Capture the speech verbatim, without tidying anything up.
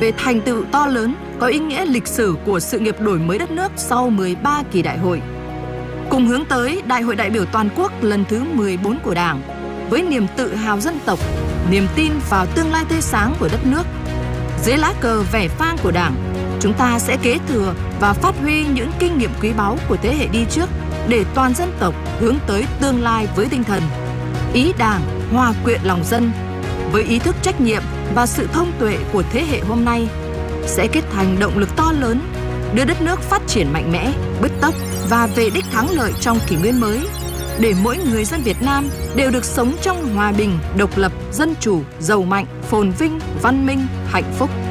về thành tựu to lớn, có ý nghĩa lịch sử của sự nghiệp đổi mới đất nước sau mười ba kỳ đại hội. Cùng hướng tới Đại hội đại biểu toàn quốc lần thứ mười bốn của Đảng, với niềm tự hào dân tộc, niềm tin vào tương lai tươi sáng của đất nước. Dưới lá cờ vẻ vang của Đảng, chúng ta sẽ kế thừa và phát huy những kinh nghiệm quý báu của thế hệ đi trước để toàn dân tộc hướng tới tương lai với tinh thần ý Đảng, hòa quyện lòng dân. Với ý thức trách nhiệm và sự thông tuệ của thế hệ hôm nay, sẽ kết thành động lực to lớn, đưa đất nước phát triển mạnh mẽ, bứt tốc và về đích thắng lợi trong kỷ nguyên mới, để mỗi người dân Việt Nam đều được sống trong hòa bình, độc lập, dân chủ, giàu mạnh, phồn vinh, văn minh, hạnh phúc.